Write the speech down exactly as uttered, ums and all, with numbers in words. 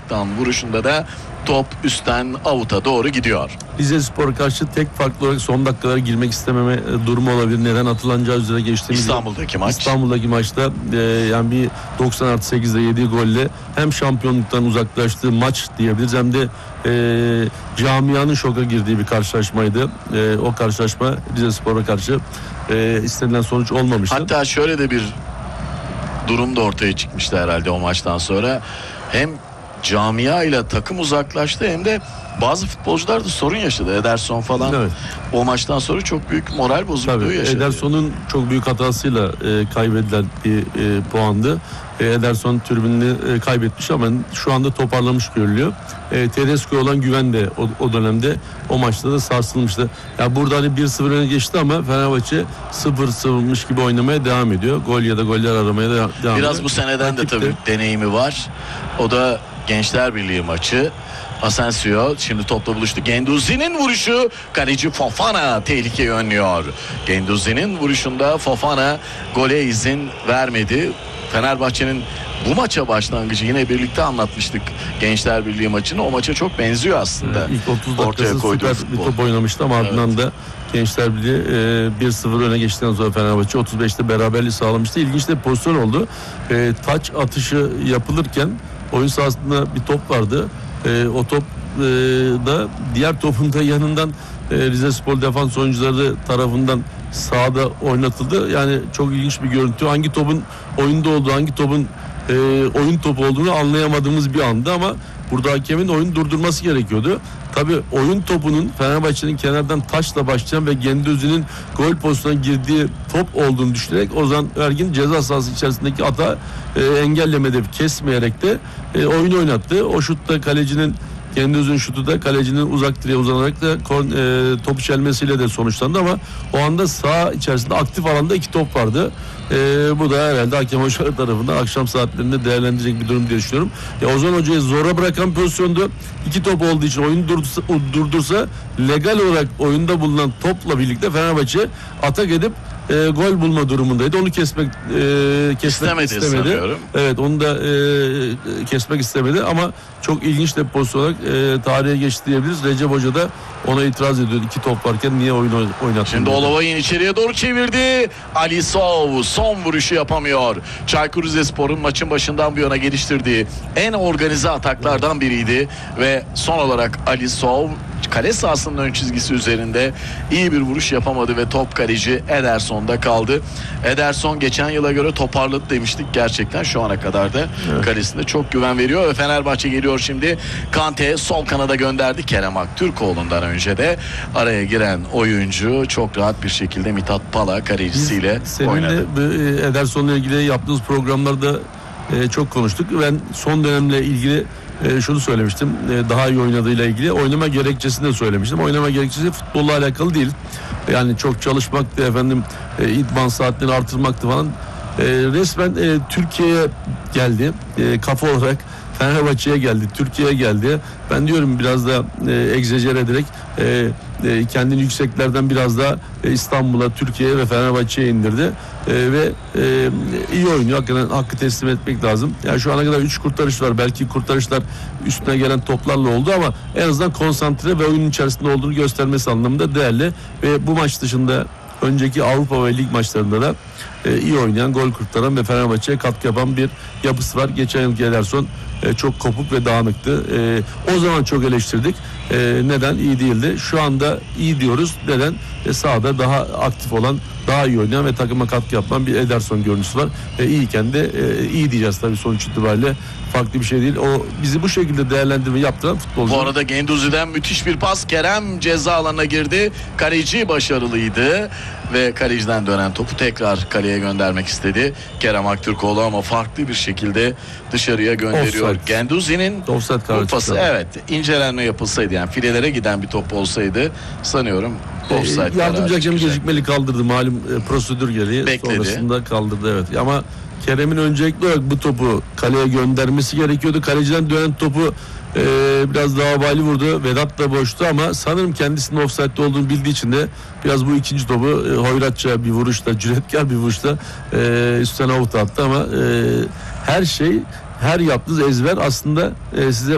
uzaktan vuruşunda da top üstten avuta doğru gidiyor. Rizespor'a karşı tek farklı olarak son dakikalara girmek istememe e, durumu olabilir. Neden hatırlanacağı üzere geçtiğimiz İstanbul'daki maç. İstanbul'daki maçta e, yani bir doksan artı sekizde yediği golle hem şampiyonluktan uzaklaştığı maç diyebiliriz hem de e, camianın şoka girdiği bir karşılaşmaydı. E, o karşılaşma Rizespor'a karşı e, istenilen sonuç olmamıştı. Hatta şöyle de bir durum da ortaya çıkmıştı herhalde o maçtan sonra. Hem camia ile takım uzaklaştı hem de bazı futbolcular da sorun yaşadı. Ederson falan Evet. o maçtan sonra çok büyük moral bozukluğu Tabii, yaşadı. Ederson'un çok büyük hatasıyla e, kaybedilen bir e, puandı. E, Ederson tribününü e, kaybetmiş ama şu anda toparlamış görülüyor. E, Tedesco'ya olan güven de o, o dönemde o maçta da sarsılmıştı. Ya yani burada hani bir sıfır öne geçti ama Fenerbahçe sıfır sıfırmış gibi oynamaya devam ediyor. Gol ya da goller aramaya da devam ediyor. Biraz bu seneden de tabii deneyimi var. O da Gençler Birliği maçı. Asensio şimdi topla buluştu. Genduzi'nin vuruşu, kaleci Fofana tehlikeyi önlüyor. Genduzi'nin vuruşunda Fofana gole izin vermedi. Fenerbahçe'nin bu maça başlangıcı yine birlikte anlatmıştık Gençler Birliği maçını. O maça çok benziyor aslında. Evet, ilk otuz dakikası süper bir top oynamıştı ama ardından evet. da Gençler Birliği e, bir sıfır öne geçtikten sonra Fenerbahçe otuz beşte beraberliği sağlamıştı. İlginç de bir pozisyon oldu. E, taç atışı yapılırken oyun sahasında bir top vardı. E, o top e, da diğer topun da yanından e, Rizespor defans oyuncuları tarafından sahada oynatıldı. Yani çok ilginç bir görüntü. Hangi topun oyunda olduğu, hangi topun e, oyun topu olduğunu anlayamadığımız bir anda ama burada hakemin oyunu durdurması gerekiyordu. Tabii oyun topunun Fenerbahçe'nin kenardan taşla başlayan ve Genduzi'nin gol pozisyonuna girdiği top olduğunu düşünerek Ozan Ergin ceza sahası içerisindeki hata e, engellemede, kesmeyerek de e, oyunu oynattı. O şutta kalecinin Genduzi'nin şutu da kalecinin uzak direğe uzanarak da kon, e, topu çelmesiyle de sonuçlandı ama o anda sağ içerisinde aktif alanda iki top vardı. E, bu da herhalde hakem hocaları tarafından akşam saatlerinde değerlendirecek bir durum diye düşünüyorum. Ya Ozan Hoca'yı zora bırakan pozisyondu. İki top olduğu için oyunu durdursa, durdursa legal olarak oyunda bulunan topla birlikte Fenerbahçe atak edip E, gol bulma durumundaydı. Onu kesmek e, kesmek istemedi. istemedi. Evet, onu da e, kesmek istemedi ama çok ilginç de bir pozisyon olarak e, tarihe geçti diyebiliriz. Recep Hoca da ona itiraz ediyordu. İki top varken niye oyunu oynattın? Şimdi Olavay'ın içeriye doğru çevirdi. Ali Sov son vuruşu yapamıyor. Çaykur Rizespor'un maçın başından bu yana geliştirdiği en organize ataklardan biriydi ve son olarak Ali Sov kale sahasının ön çizgisi üzerinde iyi bir vuruş yapamadı ve top kaleci Ederson'da kaldı. Ederson geçen yıla göre toparladı demiştik. Gerçekten şu ana kadar da evet. kalesinde çok güven veriyor ve Fenerbahçe geliyor şimdi. Kante sol kanada gönderdi. Kerem Aktürkoğlu'ndan önce de araya giren oyuncu çok rahat bir şekilde Mithat Pala kalecisiyle Biz oynadı. Seninle Ederson'la ilgili yaptığımız programlarda çok konuştuk. Ben son dönemle ilgili E, şunu söylemiştim, e, daha iyi oynadığıyla ilgili oynama gerekçesini de söylemiştim. Oynama gerekçesi futbolla alakalı değil. Yani çok çalışmaktı efendim, e, idman saatlerini artırmaktı falan. E, resmen e, Türkiye'ye geldi, e, kafa olarak Fenerbahçe'ye geldi, Türkiye'ye geldi. Ben diyorum biraz da e, egzecer ederek e, e, kendini yükseklerden biraz daha e, İstanbul'a, Türkiye'ye ve Fenerbahçe'ye indirdi. E, ve e, iyi oynuyor. Hakikaten hakkı teslim etmek lazım. Yani şu ana kadar üç kurtarış var. Belki kurtarışlar üstüne gelen toplarla oldu ama en azından konsantre ve oyunun içerisinde olduğunu göstermesi anlamında değerli. Ve bu maç dışında önceki Avrupa ve lig maçlarında da e, iyi oynayan, gol kurtaran ve Fenerbahçe'ye katkı yapan bir yapısı var. Geçen yıl Ederson e, çok kopuk ve dağınıktı. E, o zaman çok eleştirdik. E, neden? İyi değildi. Şu anda iyi diyoruz. Neden? E, sahada daha aktif olan, daha iyi oynayan ve takıma katkı yapan bir Ederson görüntüsü var. E, iyiyken de e, iyi diyeceğiz tabii sonuç itibariyle. Farklı bir şey değil. O bizi bu şekilde değerlendirme yaptıran futbolcu. Bu arada Genduzi'den müthiş bir pas. Kerem ceza alanına girdi. Kaleci başarılıydı ve kaleciden dönen topu tekrar kaleye göndermek istedi Kerem Aktürkoğlu ama farklı bir şekilde dışarıya gönderiyor. Offside. Genduzi'nin bu pası evet incelenme yapılsaydı, yani filelere giden bir top olsaydı sanıyorum offside. E, yardımcı hakem gecikmeli kaldırdı malum e, prosedür gereği. Bekledi. Sonrasında kaldırdı evet. Ama Kerem'in öncelikli olarak bu topu kaleye göndermesi gerekiyordu. Kaleciden dönen topu e, biraz daha bali vurdu. Vedat da boştu ama sanırım kendisinin offside'de olduğunu bildiği için de biraz bu ikinci topu e, hoyratça bir vuruşta, cüretkar bir vuruşta e, üstten avuta attı ama e, her şey, her yaptığınız ezber aslında e, size